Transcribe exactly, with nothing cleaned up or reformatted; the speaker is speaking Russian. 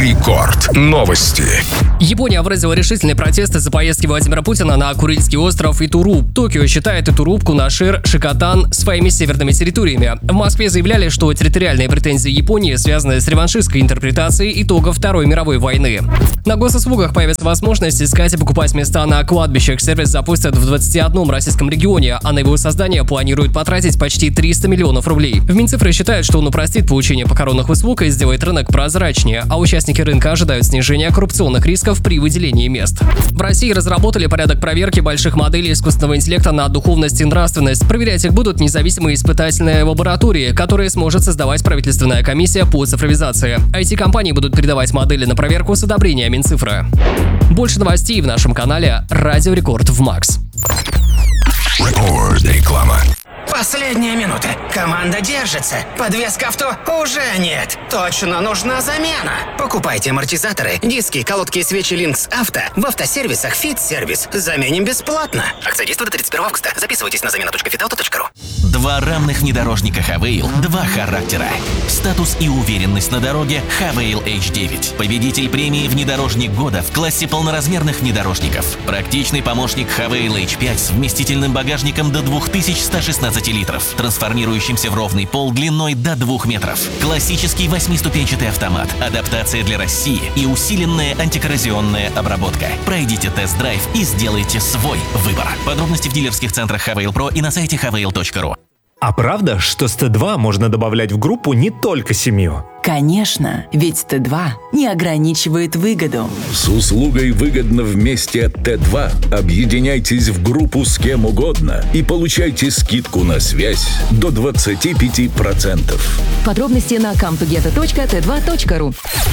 Рекорд. Новости. Япония выразила решительный протест из-за поездки Владимира Путина на Курильский остров Итуру. Токио считает Итуру, Кунашир, Шикотан своими северными территориями. В Москве заявляли, что территориальные претензии Японии связаны с реваншистской интерпретацией итогов Второй мировой войны. На госуслугах появится возможность искать и покупать места на кладбищах. Сервис запустят в двадцати одном российском регионе, а на его создание планируют потратить почти триста миллионов рублей. В Минцифры считают, что он упростит получение похоронных услуг и сделает рынок прозрачнее, а участники рынка ожидают снижения коррупционных рисков при выделении мест. В России разработали порядок проверки больших моделей искусственного интеллекта на духовность и нравственность. Проверять их будут независимые испытательные лаборатории, которые сможет создавать правительственная комиссия по цифровизации. ай ти-компании будут передавать модели на проверку с одобрения Минцифры. Больше новостей в нашем канале Радио Рекорд в Макс. Рекорд. Реклама. Последняя минута. Команда держится. Подвеска авто уже нет. Точно нужна замена. Покупайте амортизаторы, диски, колодки, свечи Линкс Авто в автосервисах Fit Service. Заменим бесплатно. Акция действует до тридцать первого августа. Записывайтесь на замена точка фитауто точка ру. Два рамных внедорожника Хавейл, два характера. Статус и уверенность на дороге Хавейл эйч девять. Победитель премии «Внедорожник года» в классе полноразмерных внедорожников. Практичный помощник Хавейл эйч пять с вместительным багажником до две тысячи сто шестнадцать литров, трансформирующимся в ровный пол длиной до двух метров. Классический восьмиступенчатый автомат, адаптация для России и усиленная антикоррозионная обработка. Пройдите тест-драйв и сделайте свой выбор. Подробности в дилерских центрах Хавейл Про и на сайте хавейл точка ру. А правда, что с Т два можно добавлять в группу не только семью? Конечно, ведь Т два не ограничивает выгоду. С услугой «Выгодно вместе» от Т два объединяйтесь в группу с кем угодно и получайте скидку на связь до двадцати пяти процентов. Подробности на кам ту гета точка тэ два точка ру.